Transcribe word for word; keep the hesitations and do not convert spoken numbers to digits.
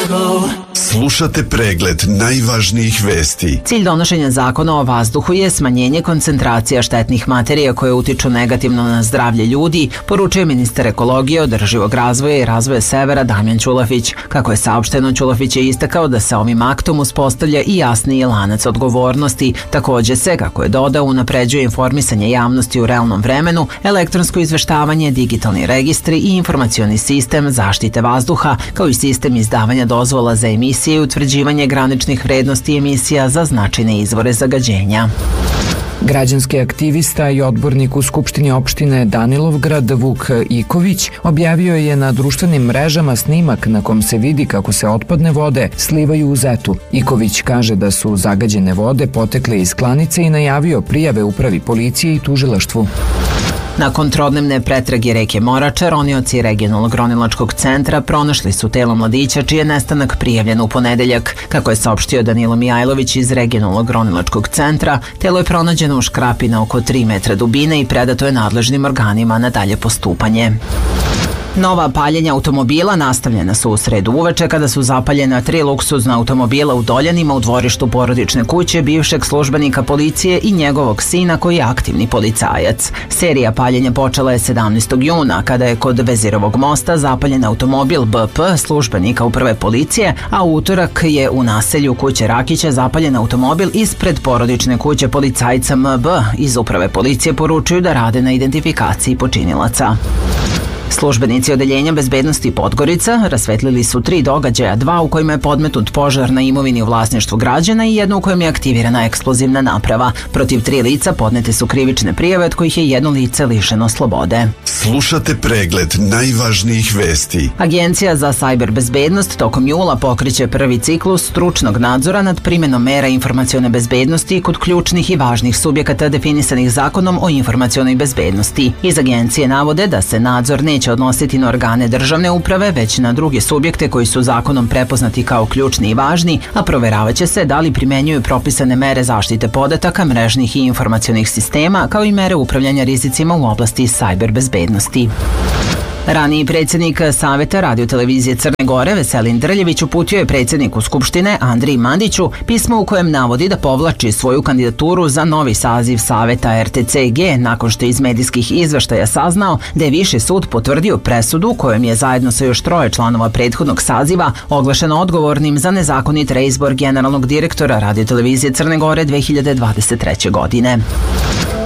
Slušate pregled najvažnijih vesti. Cilj donošenja zakona o vazduhu je smanjenje koncentracija štetnih materija koje utiču negativno na zdravlje ljudi, poručuje ministar ekologije, održivog razvoja i razvoja severa Damjan Ćulafić. Kako je saopšteno, Ćulafić je istakao da se ovim aktom uspostavlja i jasniji lanac odgovornosti. Takođe se, kako je dodao, unapređuje informisanje javnosti u realnom vremenu, elektronsko izveštavanje, digitalni registri i informacioni sistem zaštite vazduha, kao i sistem izdavanja dozvola za emisije i utvrđivanje graničnih vrednosti emisija za značajne izvore zagađenja. Građanski aktivista i odbornik u Skupštini opštine Danilovgrad Vuk Iković objavio je na društvenim mrežama snimak na kom se vidi kako se otpadne vode slivaju u Zetu. Iković kaže da su zagađene vode potekle iz klanice i najavio prijave upravi policije i tužilaštvu. Nakon trodnevne pretrage reke Morača, ronioci regionalnog ronilačkog centra pronašli su telo mladića čiji je nestanak prijavljen u ponedeljak. Kako je saopštio Danilo Mijajlović iz regionalnog ronilačkog centra, telo je pronađeno u škrapi na oko tri metra dubine i predato je nadležnim organima na dalje postupanje. Nova paljenja automobila nastavljena su u sredu uveče kada su zapaljena tri luksuzna automobila u Doljanima u dvorištu porodične kuće bivšeg službenika policije i njegovog sina koji je aktivni policajac. Serija paljenja počela je sedamnaestog juna kada je kod Vezirovog mosta zapaljen automobil B P službenika uprave policije, a u utorak je u naselju kuće Rakića zapaljen automobil ispred porodične kuće policajca M B. Iz uprave policije poručuju da rade na identifikaciji počinilaca. Službenici odeljenja bezbednosti Podgorica rasvetlili su tri događaja, dva u kojima je podmetnut požar na imovini u vlasništvu građana i jedno u kojem je aktivirana eksplozivna naprava. Protiv tri lica podnete su krivične prijave, od kojih je jedno lice lišeno slobode. Slušate pregled najvažnijih vesti. Agencija za sajber bezbednost tokom jula pokreće prvi ciklus stručnog nadzora nad primenom mera informacione bezbednosti kod ključnih i važnih subjekata definisanih zakonom o informacionoj bezbednosti. Iz agencije navode da se nadzor neće odnositi na organe državne uprave, već na druge subjekte koji su zakonom prepoznati kao ključni i važni, a proveravaće se da li primenjuju propisane mere zaštite podataka, mrežnih i informacionih sistema, kao i mere upravljanja rizicima u oblasti sajber bezbednosti. Raniji predsjednik Saveta radiotelevizije Crne Gore Veselin Drljević uputio je predsjedniku Skupštine Andriji Mandiću pismo u kojem navodi da povlači svoju kandidaturu za novi saziv Saveta R T C G nakon što je iz medijskih izveštaja saznao da je Viši sud potvrdio presudu kojom je zajedno sa još troje članova prethodnog saziva oglašeno odgovornim za nezakonit reizbor generalnog direktora radiotelevizije Crne Gore dve hiljade dvadeset treće godine.